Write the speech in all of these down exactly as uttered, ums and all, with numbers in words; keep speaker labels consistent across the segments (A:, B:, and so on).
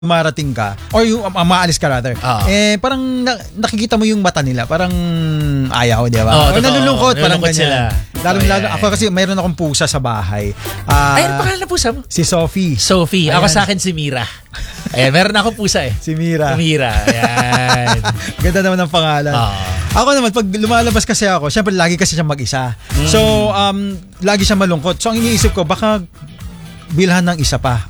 A: marating ka or yung um, maalis ka rather
B: Oo.
A: eh parang na, nakikita mo yung mata nila parang ayaw, di ba?
B: Oo,
A: O
B: totoo.
A: parang
B: Nalulungkot
A: ganyan.
B: sila.
A: Lalong
B: Oh,
A: lalo
B: yeah.
A: ako kasi mayroon akong pusa sa bahay. Ah,
B: Ay, ano pangalan na pusa mo?
A: si Sophie.
B: Sophie. Ako
A: Ayan.
B: sa akin si Mira. Ayan, meron akong pusa eh.
A: Si Mira.
B: Mira. Ayan.
A: Ganda naman ng pangalan.
B: Oo.
A: Ako naman, pag lumalabas kasi ako, syempre lagi kasi siya mag-isa. So, um, lagi siya malungkot. So, ang iniisip ko, baka bilhan ng isa pa.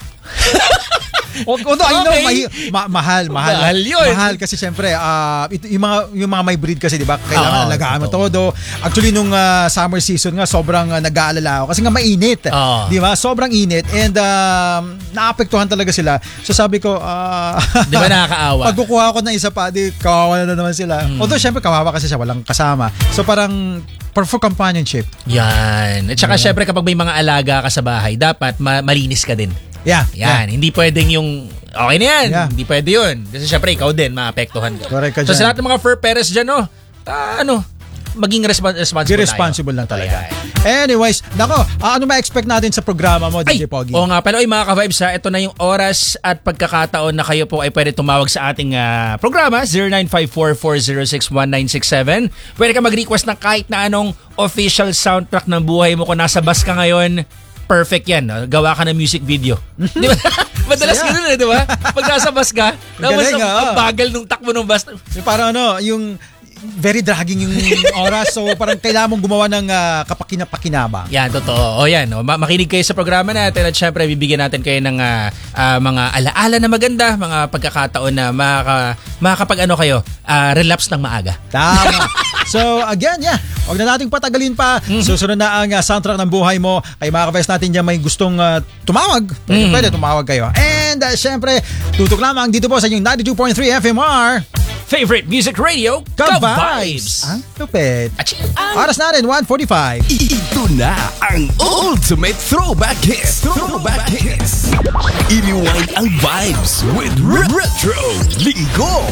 A: Although I know,
B: Okay.
A: mahi- ma- mahal, mahal.
B: Mahal yun.
A: Mahal kasi syempre, ah, ito, yung, mga, yung mga may breed kasi, di ba, kailangan
B: Oo,
A: alagaan mo
B: totoo.
A: todo. Actually, nung ah, summer season nga, sobrang uh, nag-aalala ako. Kasi nga mainit.
B: Oo.
A: Di ba? Sobrang init. And um, naapektuhan talaga sila. So sabi ko, ah,
B: Di ba nakakaawa?
A: pag kukuha ko ng isa pa, di kawawa na naman sila. Although syempre kawawa kasi siya, walang kasama. So parang for, for companionship.
B: Yan. At saka syempre kapag may mga alaga ka sa bahay, dapat ma- malinis ka din.
A: Yeah.
B: Yan. Hindi pwedeng yung okay na yan.
A: Yeah.
B: Hindi pwede yun. Kasi syempre ikaw din maapektuhan ka.
A: Correct ka
B: So
A: dyan.
B: sa lahat ng mga fur parents dyan, no, ta- ano, maging respon- responsible
A: Be
B: tayo.
A: responsible lang talaga.
B: Ayan.
A: Anyways, nako, ah, ano ma-expect natin sa programa mo, D J
B: Ay,
A: Pogi?
B: oo nga pala. Oy, mga ka-vibes ha, ito na yung oras at pagkakataon na kayo po ay pwede tumawag sa ating ah, programa, zero nine five four, four zero six, one nine six seven. Pwede ka mag-request ng kahit na anong official soundtrack ng buhay mo. Kung nasa bus ka ngayon, perfect yan. No? Gawa ka ng music video. Di ba? Madalas
A: Saya.
B: ganun eh, di ba? Pag nasa bus ka, tapos
A: Galing,
B: ang,
A: ah.
B: ang bagal nung takbo ng bus.
A: Yung parang ano, yung very dragging yung oras. So parang kailangan mong gumawa ng uh, kapakina-pakinabang.
B: Yan, totoo. O yan, no? Ma- makinig kayo sa programa natin at syempre bibigyan natin kayo ng ah, ah, mga alaala na maganda, mga pagkakataon na makaka, makakapag ano kayo, ah, relapse ng maaga.
A: Tama. So again, yeah, huwag na nating patagalin pa. Susunod na ang uh, soundtrack ng buhay mo. Kay mga kabes natin dyan may gustong uh, tumawag. Pwede,
B: Mm.
A: pwede tumawag kayo. And uh, syempre, tutok lamang dito po sa inyong ninety-two point three F M R.
B: Favorite Music Radio,
A: Ka-Vibes!
B: Ka-Vibes!
A: Ang lupit.
B: Achoo!
A: Oras natin, one forty-five.
C: Ito na ang ultimate throwback hits. Throwback hits. Iniwind ang vibes with Re- Retro Linggo.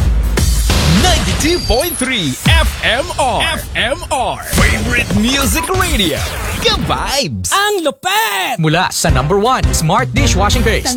C: ninety-two point three F M R. F M R. Favorite Music Radio. Ka-Vibes.
D: Ang lupet! Mula sa number one Smart Dishwashing Paste.